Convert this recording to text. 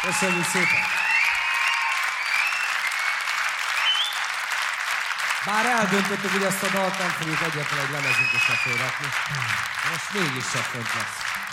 Köszönjük szépen! Bár eldöntöttük, hogy ezt a dalt nem fogjuk egyetlen egy lemezünkre se fölrakni. Most mégis csak fönt lesz.